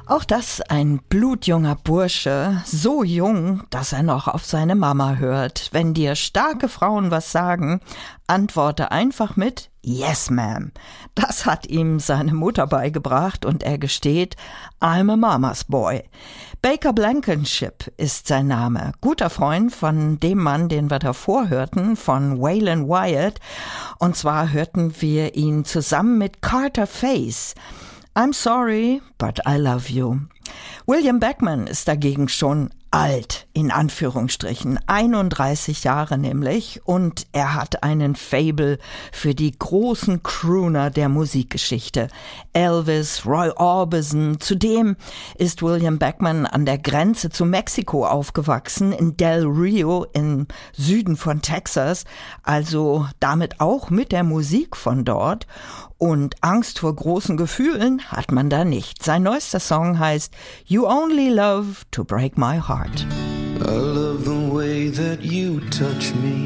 Auch das ein blutjunger Bursche, so jung, dass er noch auf seine Mama hört. Wenn dir starke Frauen was sagen, antworte einfach mit Yes, ma'am. Das hat ihm seine Mutter beigebracht und er gesteht, I'm a mama's boy. Baker Blankenship ist sein Name. Guter Freund von dem Mann, den wir davor hörten, von Waylon Wyatt. Und zwar hörten wir ihn zusammen mit Carter Faith. I'm sorry, but I love you. William Beckman ist dagegen schon alt, in Anführungsstrichen, 31 Jahre nämlich, und er hat einen Faible für die großen Crooner der Musikgeschichte. Elvis, Roy Orbison. Zudem ist William Beckman an der Grenze zu Mexiko aufgewachsen, in Del Rio im Süden von Texas, also damit auch mit der Musik von dort. Und Angst vor großen Gefühlen hat man da nicht. Sein neuester Song heißt You Only Love to Break My Heart. I love the way that you touch me.